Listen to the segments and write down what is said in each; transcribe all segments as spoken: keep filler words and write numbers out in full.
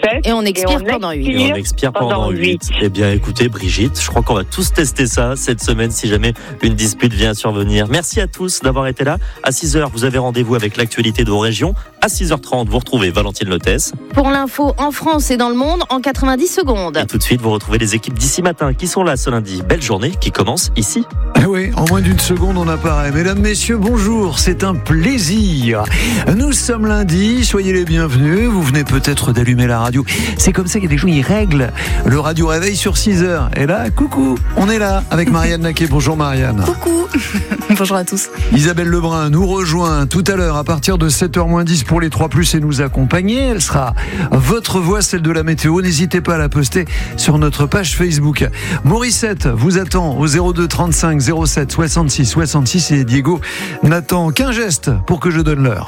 sept. Et on expire et on pendant huit. expire Et on expire pendant pendant huit. huit. Eh bien, écoutez, Brigitte, je crois qu'on va tous tester ça cette semaine si jamais une dispute vient à survenir. Merci à tous d'avoir été là. À six heures, vous avez rendez-vous avec l'actualité de vos régions. À six heures trente, vous retrouvez Valentine Lotès. Pour l'info en France et dans le monde en quatre-vingt-dix secondes. Et tout de suite, vous retrouvez les équipes d'ici matin qui sont là ce lundi. Belle journée qui commence ici. Ah oui, en moins d'une seconde, on apparaît. Mesdames, messieurs, bonjour, c'est un plaisir. Nous sommes lundi, soyez les bienvenus. Vous venez peut-être d'allumer la radio. C'est comme ça qu'il y a des gens, ils règlent le radio réveil sur six heures. Et là, coucou, on est là avec Marianne Naquet. Bonjour Marianne. Coucou. Bonjour à tous. Isabelle Lebrun nous rejoint tout à l'heure à partir de sept heures moins dix pour les trois plus et nous accompagner. Elle sera votre voix, celle de la météo. N'hésitez pas à la poster sur notre page Facebook. Morissette vous attend au zéro deux trente-cinq zéro sept soixante-six soixante-six et Diego n'attend qu'un geste pour que je donne l'heure.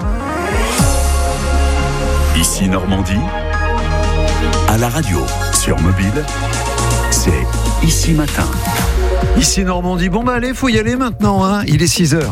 Ici Normandie, à la radio, sur mobile, c'est Ici Matin. Ici Normandie, bon bah allez, faut y aller maintenant, hein. Il est six heures.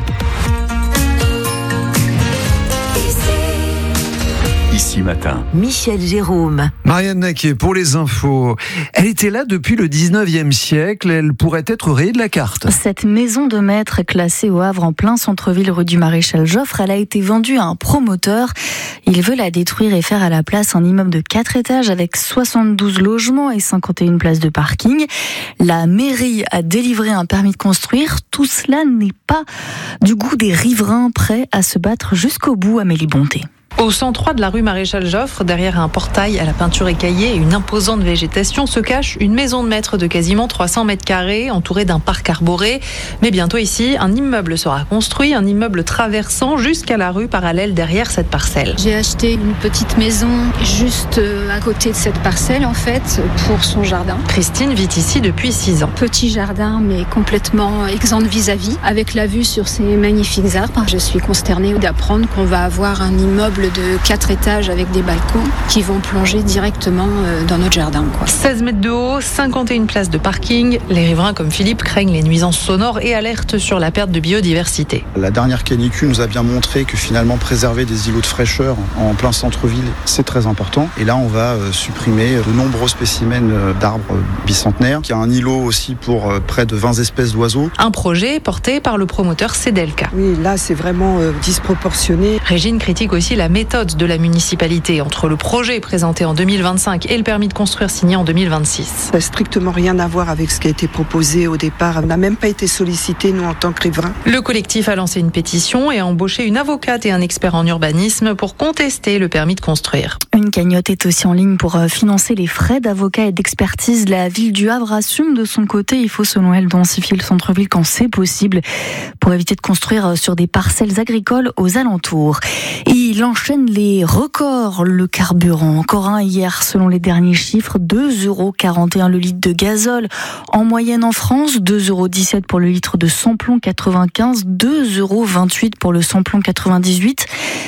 Ici Matin. Michel Jérôme. Marianne Naquet pour les infos. Elle était là depuis le dix-neuvième siècle. Elle pourrait être rayée de la carte. Cette maison de maître classée au Havre en plein centre-ville rue du Maréchal Joffre, elle a été vendue à un promoteur. Il veut la détruire et faire à la place un immeuble de quatre étages avec soixante-douze logements et cinquante et une places de parking. La mairie a délivré un permis de construire. Tout cela n'est pas du goût des riverains prêts à se battre jusqu'au bout, Amélie Bonté. Au cent trois de la rue Maréchal Joffre, derrière un portail à la peinture écaillée et une imposante végétation, se cache une maison de maître de quasiment trois cents mètres carrés, entourée d'un parc arboré. Mais bientôt ici, un immeuble sera construit, un immeuble traversant jusqu'à la rue parallèle derrière cette parcelle. J'ai acheté une petite maison juste à côté de cette parcelle, en fait, pour son jardin. Christine vit ici depuis six ans. Petit jardin, mais complètement exempt de vis-à-vis, avec la vue sur ces magnifiques arbres. Je suis consternée d'apprendre qu'on va avoir un immeuble de quatre étages avec des balcons qui vont plonger directement dans notre jardin, quoi. seize mètres de haut, cinquante et une places de parking. Les riverains comme Philippe craignent les nuisances sonores et alertent sur la perte de biodiversité. La dernière canicule nous a bien montré que finalement préserver des îlots de fraîcheur en plein centre-ville, c'est très important. Et là, on va supprimer de nombreux spécimens d'arbres bicentenaires. Il y a un îlot aussi pour près de vingt espèces d'oiseaux. Un projet porté par le promoteur Cedelka. Oui, là, c'est vraiment euh, disproportionné. Régine critique aussi la méthode de la municipalité entre le projet présenté en deux mille vingt-cinq et le permis de construire signé en deux mille vingt-six. Ça n'a strictement rien à voir avec ce qui a été proposé au départ. On n'a même pas été sollicités, nous, en tant que riverains. Le collectif a lancé une pétition et a embauché une avocate et un expert en urbanisme pour contester le permis de construire. Une cagnotte est aussi en ligne pour financer les frais d'avocat et d'expertise. La ville du Havre assume de son côté. Il faut, selon elle, densifier le centre-ville quand c'est possible pour éviter de construire sur des parcelles agricoles aux alentours. Il enchaîne les records, le carburant. Encore un hier, selon les derniers chiffres, deux euros quarante et un le litre de gazole. En moyenne en France, deux euros dix-sept pour le litre de samplon quatre-vingt-quinze, deux euros vingt-huit pour le samplon quatre-vingt-dix-huit.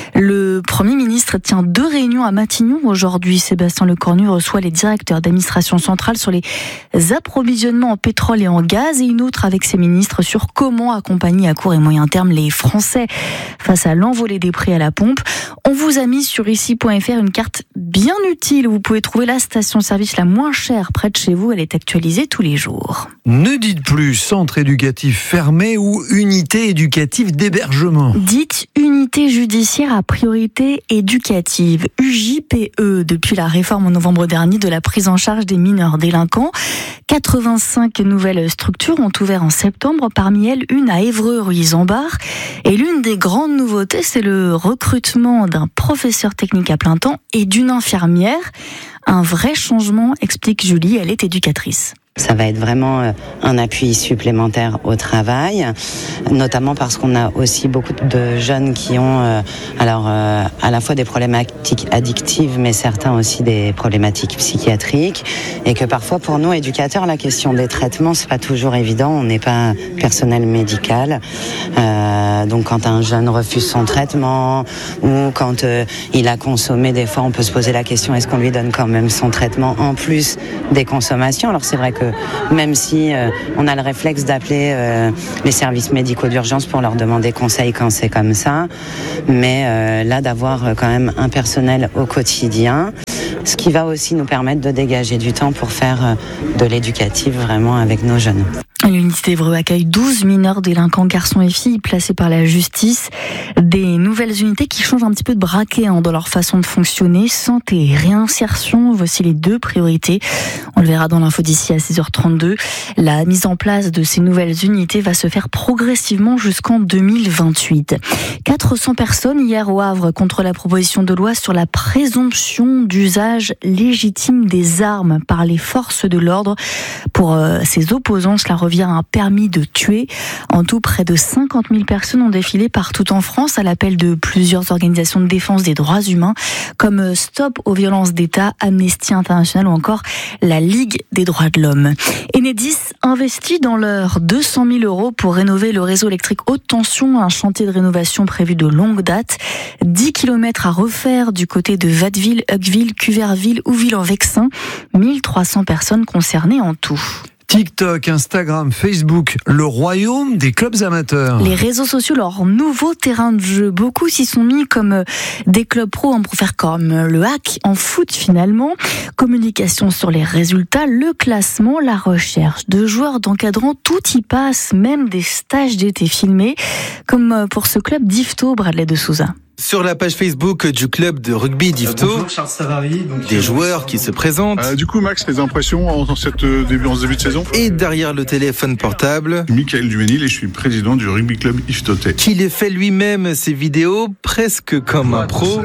Le Premier ministre tient deux réunions à Matignon aujourd'hui. Sébastien Lecornu reçoit les directeurs d'administration centrale sur les approvisionnements en pétrole et en gaz et une autre avec ses ministres sur comment accompagner à court et moyen terme les Français face à l'envolée des prix à la pompe. On vous a mis sur ici point f r une carte bien utile où vous pouvez trouver la station-service la moins chère près de chez vous. Elle est actualisée tous les jours. Ne dites plus centre éducatif fermé ou unité éducative d'hébergement. Dites unité judiciaire à priorité éducative, U J P E, depuis la réforme en novembre dernier de la prise en charge des mineurs délinquants. quatre-vingt-cinq nouvelles structures ont ouvert en septembre, parmi elles une à Évreux, rue Isambard. Et l'une des grandes nouveautés, c'est le recrutement d'un professeur technique à plein temps et d'une infirmière. Un vrai changement, explique Julie, elle est éducatrice. Ça va être vraiment un appui supplémentaire au travail, notamment parce qu'on a aussi beaucoup de jeunes qui ont euh, alors euh, à la fois des problématiques addictives, mais certains aussi des problématiques psychiatriques, et que parfois pour nous éducateurs, la question des traitements c'est pas toujours évident. On n'est pas personnel médical, euh, donc quand un jeune refuse son traitement ou quand euh, il a consommé, des fois on peut se poser la question est-ce qu'on lui donne quand même son traitement en plus des consommations. Alors c'est vrai que même si euh, on a le réflexe d'appeler euh, les services médicaux d'urgence pour leur demander conseil quand c'est comme ça, mais euh, là d'avoir quand même un personnel au quotidien ce qui va aussi nous permettre de dégager du temps pour faire de l'éducatif vraiment avec nos jeunes. L'unité d'Évreux accueille douze mineurs délinquants, garçons et filles, placés par la justice. Des nouvelles unités qui changent un petit peu de braquet hein, dans leur façon de fonctionner. Santé et réinsertion, voici les deux priorités. On le verra dans l'info d'ici à six heures trente-deux. La mise en place de ces nouvelles unités va se faire progressivement jusqu'en deux mille vingt-huit. quatre cents personnes hier au Havre contre la proposition de loi sur la présomption d'usage légitime des armes par les forces de l'ordre. Pour euh, ses opposants, cela revient à un permis de tuer. En tout, près de cinquante mille personnes ont défilé partout en France à l'appel de plusieurs organisations de défense des droits humains comme Stop aux violences d'État, Amnesty International ou encore la Ligue des droits de l'homme. Enedis investit dans l'heure deux cent mille euros pour rénover le réseau électrique haute tension, un chantier de rénovation prévu de longue date. dix kilomètres à refaire du côté de Watteville, Hugueville, Cuverville ou Ville-en-Vexin. mille trois cents personnes concernées en tout. TikTok, Instagram, Facebook, le royaume des clubs amateurs. Les réseaux sociaux, leur nouveau terrain de jeu. Beaucoup s'y sont mis comme des clubs pro pour faire comme le hack en foot finalement. Communication sur les résultats, le classement, la recherche de joueurs, d'encadrants, tout y passe, même des stages d'été filmés, comme pour ce club d'Yvetot, Bradley de Souza. Sur la page Facebook du club de rugby d'Yvetot, Bonjour, Charles Savary, donc des joueurs qui se présentent. Euh, du coup, Max, les impressions en, cette, euh, début, en ce début de saison. Et derrière le téléphone portable, Michael Duménil et je suis président du rugby club Yvetot. Qui les fait lui-même ses vidéos presque comme un pro.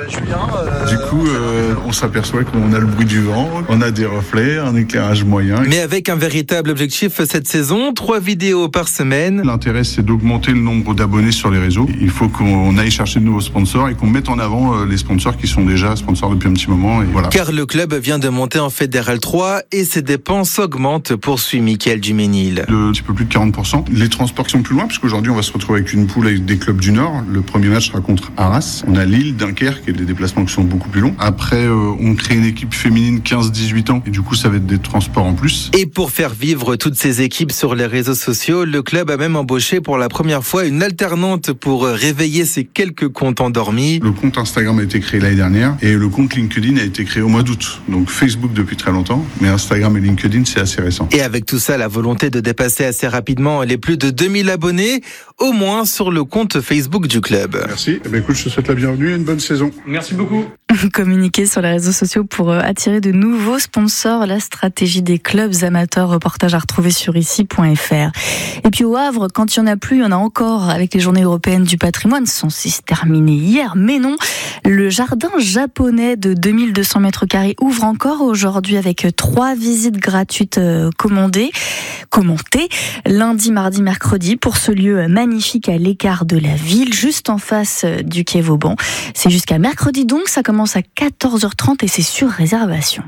Du coup, euh, on s'aperçoit qu'on a le bruit du vent, on a des reflets, un éclairage moyen. Mais avec un véritable objectif cette saison, trois vidéos par semaine. L'intérêt, c'est d'augmenter le nombre d'abonnés sur les réseaux. Il faut qu'on aille chercher de nouveaux sponsors et qu'on mette en avant les sponsors qui sont déjà sponsors depuis un petit moment. Et voilà. Car le club vient de monter en Fédéral trois et ses dépenses augmentent, poursuit Michael Duménil. De un petit peu plus de quarante pour cent. Les transports qui sont plus loin, puisqu'aujourd'hui on va se retrouver avec une poule avec des clubs du Nord. Le premier match sera contre Arras. On a Lille, Dunkerque et des déplacements qui sont beaucoup plus longs. Après, euh, on crée une équipe féminine quinze dix-huit ans et du coup ça va être des transports en plus. Et pour faire vivre toutes ces équipes sur les réseaux sociaux, le club a même embauché pour la première fois une alternante pour réveiller ses quelques comptes endormis. Le compte Instagram a été créé l'année dernière et le compte LinkedIn a été créé au mois d'août. Donc Facebook depuis très longtemps, mais Instagram et LinkedIn c'est assez récent. Et avec tout ça, la volonté de dépasser assez rapidement les plus de deux mille abonnés, au moins sur le compte Facebook du club. Merci. Eh bien, écoute, je te souhaite la bienvenue et une bonne saison. Merci beaucoup. Communiquer sur les réseaux sociaux pour attirer de nouveaux sponsors, la stratégie des clubs amateurs, reportage à retrouver sur ici point f r. Et puis au Havre, quand il n'y en a plus, il y en a encore avec les journées européennes du patrimoine, censées se terminer hier, mais non. Le jardin japonais de deux mille deux cents mètres carrés ouvre encore aujourd'hui avec trois visites gratuites commandées, commentées, lundi, mardi, mercredi, pour ce lieu magnifique à l'écart de la ville, juste en face du quai Vauban. C'est jusqu'à mercredi donc, ça commence à quatorze heures trente et c'est sur réservation.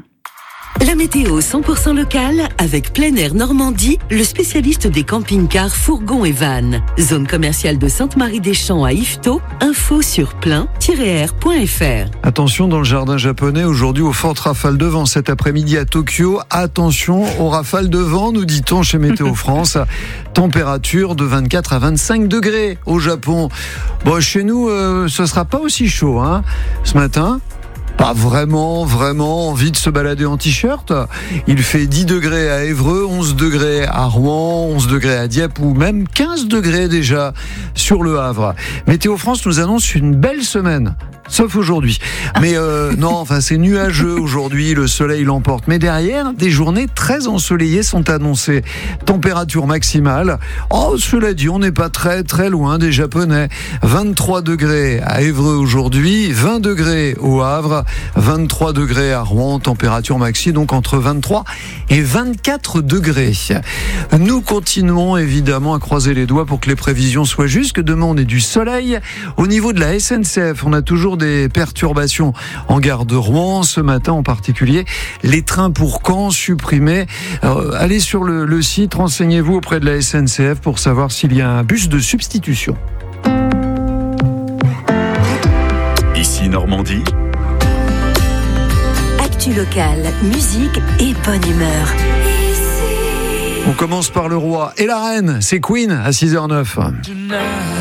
La météo cent pour cent locale avec Plein Air Normandie, le spécialiste des camping-cars, fourgons et vannes. Zone commerciale de Sainte-Marie-des-Champs à Yvetot. Info sur plein tiret r point f r. Attention dans le jardin japonais, aujourd'hui aux fortes rafales de vent. Cet après-midi à Tokyo, attention aux rafales de vent, nous dit-on chez Météo France. Température de vingt-quatre à vingt-cinq degrés au Japon. Bon, chez nous, euh, ce sera pas aussi chaud, hein, ce matin. Pas vraiment, vraiment envie de se balader en t-shirt. Il fait dix degrés à Évreux, onze degrés à Rouen, onze degrés à Dieppe ou même quinze degrés déjà sur le Havre. Météo France nous annonce une belle semaine. Sauf aujourd'hui. Mais euh, non, enfin c'est nuageux aujourd'hui, le soleil l'emporte. Mais derrière, des journées très ensoleillées sont annoncées. Température maximale. Oh, cela dit, on n'est pas très très loin des Japonais. vingt-trois degrés à Évreux aujourd'hui, vingt degrés au Havre, vingt-trois degrés à Rouen, température maxi donc entre vingt-trois et vingt-quatre degrés. Nous continuons évidemment à croiser les doigts pour que les prévisions soient justes, que demain on ait du soleil. Au niveau de la S N C F, on a toujours des perturbations en gare de Rouen ce matin en particulier. Les trains pour Caen supprimés. Euh, allez sur le, le site, renseignez-vous auprès de la S N C F pour savoir s'il y a un bus de substitution. Ici Normandie. Actu locale, musique et bonne humeur. On commence par le roi et la reine, c'est Queen à six heures zéro neuf.